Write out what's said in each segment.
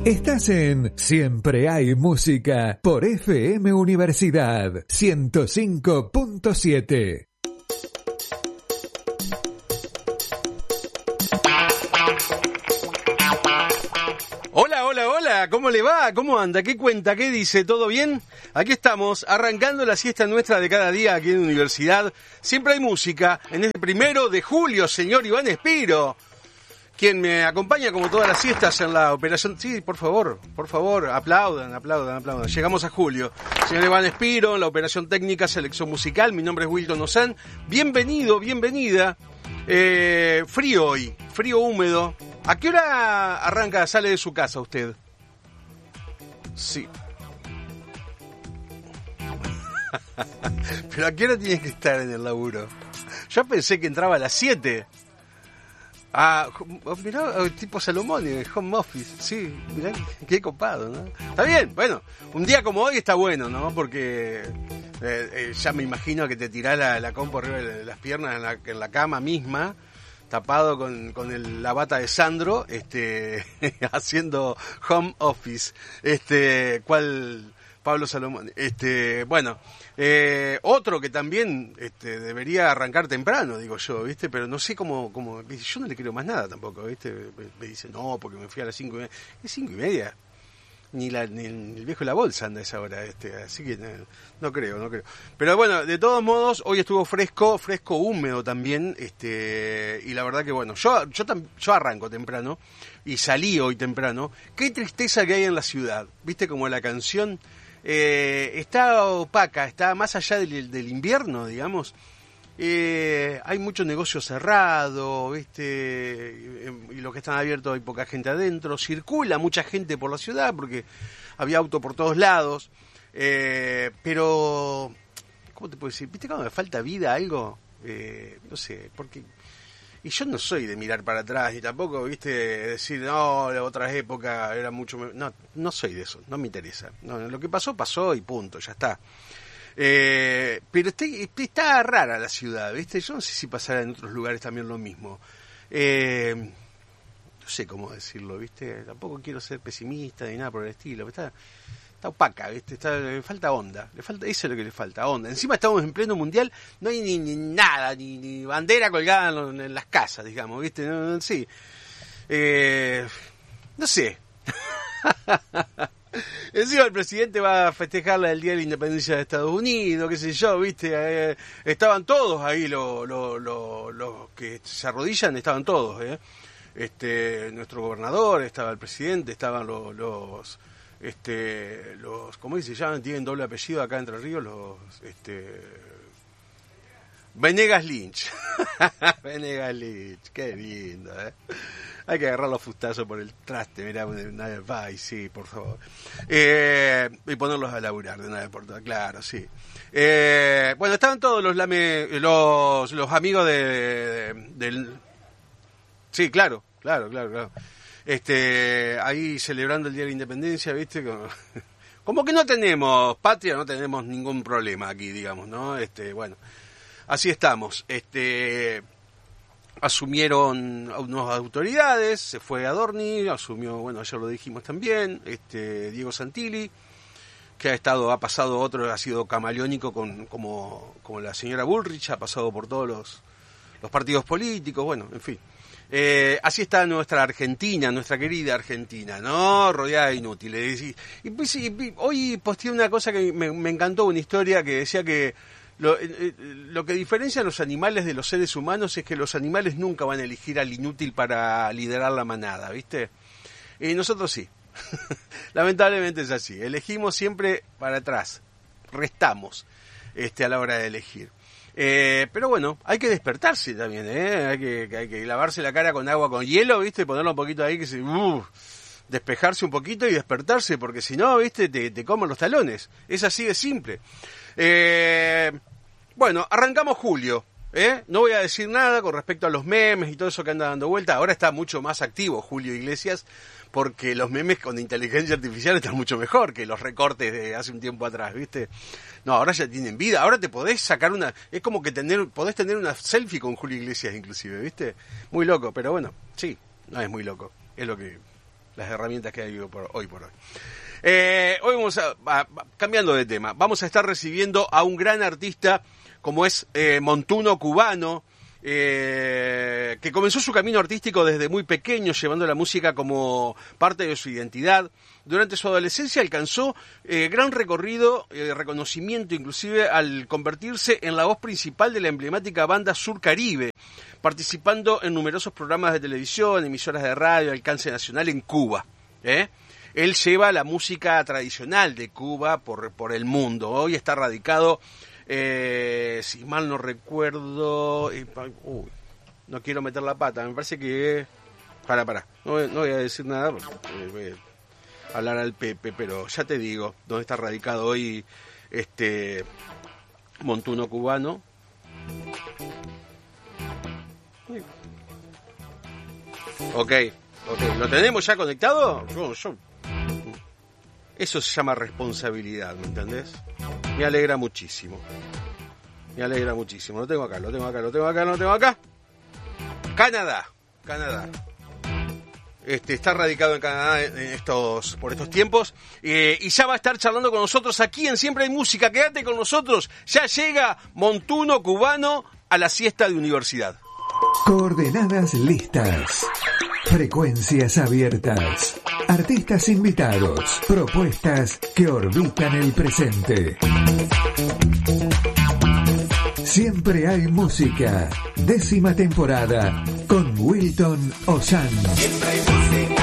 Estás en Siempre hay música por FM Universidad 105.7. Hola, ¿cómo le va? ¿Cómo anda? ¿Qué cuenta? ¿Qué dice? ¿Todo bien? Aquí estamos, arrancando la siesta nuestra de cada día aquí en Universidad. Siempre hay música, en el 1 de julio, señor Iván Espiro, quien me acompaña como todas las siestas en la operación. Sí, por favor, aplaudan. Llegamos a julio. Señor Iván Espiro, en la operación técnica, selección musical. Mi nombre es Wilton Ozán. Bienvenido, bienvenida. Frío hoy, frío húmedo. ¿A qué hora sale de su casa usted? Sí. ¿Pero a qué hora tiene que estar en el laburo? Yo pensé que entraba a las 7. Ah, mirá, tipo Salomón, home office. Sí, mirá, qué copado, ¿no? Está bien, bueno, un día como hoy está bueno, ¿no? Porque ya me imagino que te tirás la compu arriba de las piernas en la cama misma, tapado con la bata de Sandro, haciendo home office, cual Pablo Salomón. Bueno, otro que también debería arrancar temprano, digo yo, ¿viste? Pero no sé cómo, yo no le creo más nada tampoco, ¿viste? Me dice, no, porque me fui a las 5:30. ¿Es 5:30? Ni el viejo de la bolsa anda a esa hora, así que no creo. Pero bueno, de todos modos, hoy estuvo fresco, húmedo también, y la verdad que bueno, yo arranco temprano, y salí hoy temprano. Qué tristeza que hay en la ciudad, ¿viste? Como la canción, está opaca, está más allá del invierno, digamos. Hay mucho negocio cerrado, ¿viste? Y los que están abiertos hay poca gente adentro. Circula mucha gente por la ciudad porque había auto por todos lados. Pero, ¿cómo te puedo decir? ¿Viste cuando me falta vida algo? No sé, porque... Y yo no soy de mirar para atrás, ni tampoco, ¿viste? Decir, no, la otra época era mucho... No soy de eso, no me interesa. No, lo que pasó y punto, ya está. Pero está rara la ciudad, ¿viste? Yo no sé si pasará en otros lugares también lo mismo. No sé cómo decirlo, ¿viste? Tampoco quiero ser pesimista ni nada por el estilo. Está opaca, ¿viste? Le falta onda. Eso es lo que le falta, onda. Encima estamos en pleno mundial, no hay ni nada, ni bandera colgada en las casas, digamos, ¿viste? Sí. No sé. Encima el presidente va a festejar el Día de la Independencia de Estados Unidos, qué sé yo, ¿viste? Estaban todos ahí, los que se arrodillan, estaban todos, nuestro gobernador, estaba el presidente, estaban los ¿cómo se llaman? Tienen doble apellido acá en Entre Ríos, Venegas Lynch. Venegas Lynch, qué lindo, Hay que agarrar los fustazos por el traste, mirá, ay, sí, por favor. Y ponerlos a laburar de una vez por todas, claro, sí. Bueno, estaban todos los amigos del... Sí, claro. Ahí celebrando el Día de la Independencia, ¿viste? Como que no tenemos patria, no tenemos ningún problema aquí, digamos, ¿no? Bueno, así estamos. Asumieron unas autoridades, se fue Adorni, asumió, bueno, ayer lo dijimos también, Diego Santilli, que ha pasado otro, ha sido camaleónico como la señora Bullrich, ha pasado por todos los partidos políticos, bueno, en fin. Así está nuestra Argentina, nuestra querida Argentina, ¿no? Rodeada de inútiles. Y hoy posteé una cosa que me encantó, una historia que decía que lo que diferencia a los animales de los seres humanos es que los animales nunca van a elegir al inútil para liderar la manada, ¿viste? Y nosotros sí. Lamentablemente es así. Elegimos siempre para atrás. Restamos a la hora de elegir. Pero bueno, hay que despertarse también, hay que lavarse la cara con agua con hielo, ¿viste? Ponerlo un poquito ahí, despejarse un poquito y despertarse, porque si no, ¿viste? Te comen los talones. Es así de simple. Bueno, arrancamos julio, No voy a decir nada con respecto a los memes y todo eso que anda dando vuelta. Ahora está mucho más activo Julio Iglesias, porque los memes con inteligencia artificial están mucho mejor que los recortes de hace un tiempo atrás, ¿viste? No, ahora ya tienen vida. Ahora te podés sacar es como que podés tener una selfie con Julio Iglesias inclusive, ¿viste? Muy loco, pero bueno, sí, no es muy loco. Es lo que las herramientas que hay hoy por hoy. Hoy vamos cambiando de tema, vamos a estar recibiendo a un gran artista como es Montuno Cubano, que comenzó su camino artístico desde muy pequeño, llevando la música como parte de su identidad. Durante su adolescencia alcanzó gran recorrido, reconocimiento inclusive al convertirse en la voz principal de la emblemática banda Sur Caribe, participando en numerosos programas de televisión, emisoras de radio, alcance nacional en Cuba. Él lleva la música tradicional de Cuba por el mundo. Hoy está radicado, si mal no recuerdo, no quiero meter la pata, me parece que... no voy a decir nada, voy a hablar al Pepe, pero ya te digo, dónde está radicado hoy Montuno Cubano. Ok, ¿lo tenemos ya conectado? Eso se llama responsabilidad, ¿me entendés? Me alegra muchísimo. Lo tengo acá. Canadá. Está radicado en Canadá por estos tiempos, y ya va a estar charlando con nosotros aquí en Siempre hay Música. Quédate con nosotros, ya llega Montuno Cubano a la siesta de universidad. Coordenadas listas. Frecuencias abiertas. Artistas invitados. Propuestas que orbitan el presente. Siempre hay música. 10ª temporada con Wilton Ozan. Siempre hay música.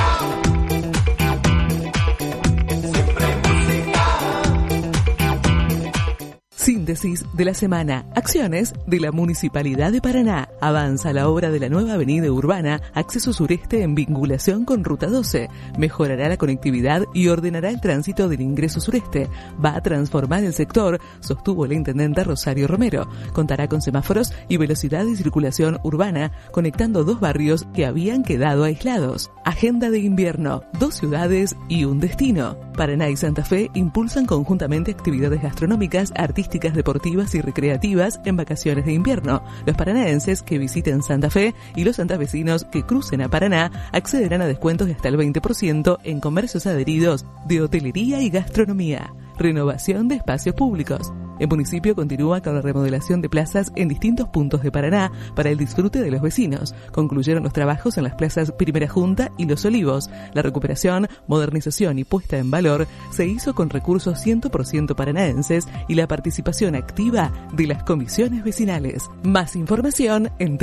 Síntesis de la semana. Acciones de la Municipalidad de Paraná. Avanza la obra de la nueva avenida urbana, acceso sureste en vinculación con Ruta 12. Mejorará la conectividad y ordenará el tránsito del ingreso sureste. Va a transformar el sector, sostuvo la intendenta Rosario Romero. Contará con semáforos y velocidad de circulación urbana, conectando 2 barrios que habían quedado aislados. Agenda de invierno. 2 ciudades y un destino. Paraná y Santa Fe impulsan conjuntamente actividades gastronómicas, artísticas, deportivas y recreativas en vacaciones de invierno. Los paranaenses que visiten Santa Fe y los santafesinos que crucen a Paraná accederán a descuentos de hasta el 20% en comercios adheridos de hotelería y gastronomía. Renovación de espacios públicos. El municipio continúa con la remodelación de plazas en distintos puntos de Paraná para el disfrute de los vecinos. Concluyeron los trabajos en las plazas Primera Junta y Los Olivos. La recuperación, modernización y puesta en valor se hizo con recursos 100% paranaenses y la participación activa de las comisiones vecinales. Más información en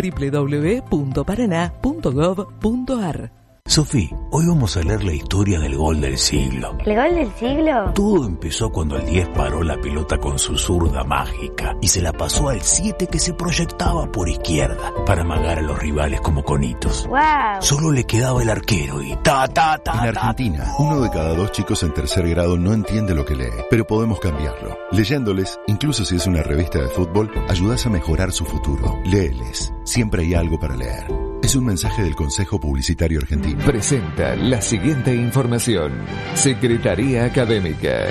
www.paraná.gov.ar. Sofi, hoy vamos a leer la historia del gol del siglo. ¿El gol del siglo? Todo empezó cuando el 10 paró la pelota con su zurda mágica y se la pasó al 7 que se proyectaba por izquierda para amagar a los rivales como conitos. ¡Wow! Solo le quedaba el arquero y En Argentina, 1 de cada 2 chicos en tercer grado no entiende lo que lee, pero podemos cambiarlo. Leyéndoles, incluso si es una revista de fútbol, ayudas a mejorar su futuro. Léeles, siempre hay algo para leer. Es un mensaje del Consejo Publicitario Argentino. Presenta la siguiente información. Secretaría Académica.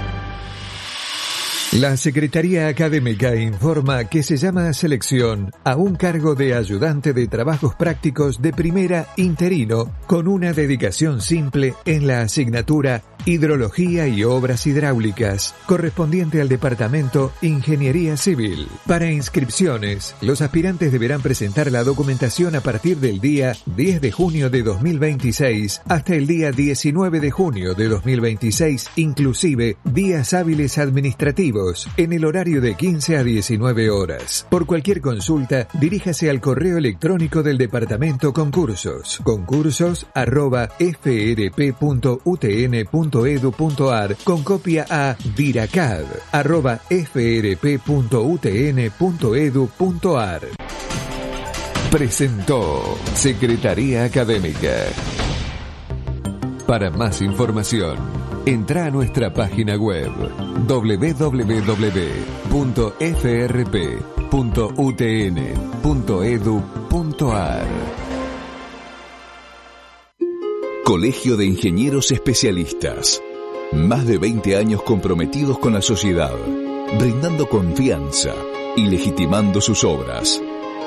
La Secretaría Académica informa que se llama a selección a un cargo de ayudante de trabajos prácticos de primera interino con una dedicación simple en la asignatura Hidrología y Obras Hidráulicas, correspondiente al Departamento Ingeniería Civil. Para inscripciones, los aspirantes deberán presentar la documentación a partir del día 10 de junio de 2026 hasta el día 19 de junio de 2026, inclusive días hábiles administrativos, en el horario de 15 a 19 horas. Por cualquier consulta, diríjase al correo electrónico del Departamento Concursos, concursos@frp.utn.edu.ar, con copia a diracad@frp.utn.edu.ar. Presentó Secretaría Académica. Para más información, entra a nuestra página web www.frp.utn.edu.ar. Colegio de Ingenieros Especialistas. Más de 20 años comprometidos con la sociedad, brindando confianza y legitimando sus obras.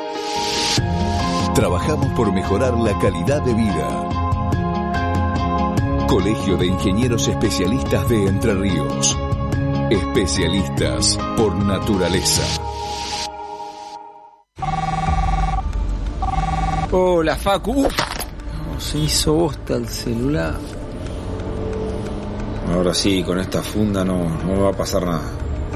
Trabajamos por mejorar la calidad de vida. Colegio de Ingenieros Especialistas de Entre Ríos. Especialistas por naturaleza. Hola, Facu. Se hizo bosta el celular. Ahora sí, con esta funda no me va a pasar nada.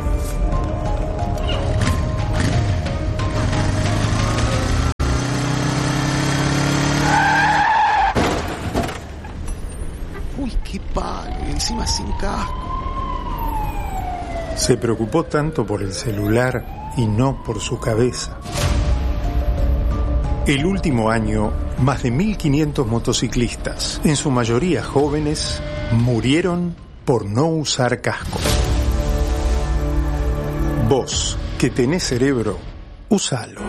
Uy, qué palo, encima sin casco. Se preocupó tanto por el celular y no por su cabeza. El último año, más de 1.500 motociclistas, en su mayoría jóvenes, murieron por no usar casco. Vos, que tenés cerebro, úsalo.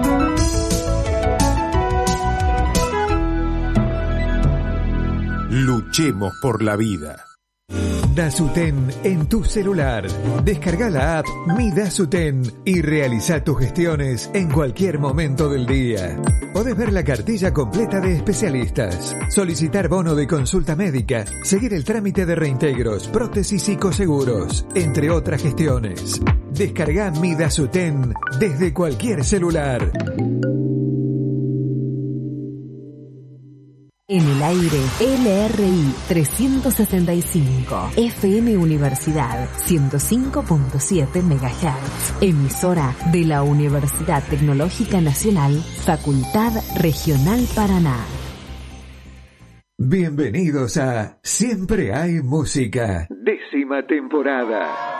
Luchemos por la vida. Dasuten en tu celular. Descarga la app Mi Dasuten y realiza tus gestiones en cualquier momento del día. Podés ver la cartilla completa de especialistas, solicitar bono de consulta médica, seguir el trámite de reintegros, prótesis y coseguros, entre otras gestiones. Descarga Mi Dasuten desde cualquier celular. En el aire, LRI 365, FM Universidad 105.7 MHz, emisora de la Universidad Tecnológica Nacional, Facultad Regional Paraná. Bienvenidos a Siempre hay música, 10ª temporada.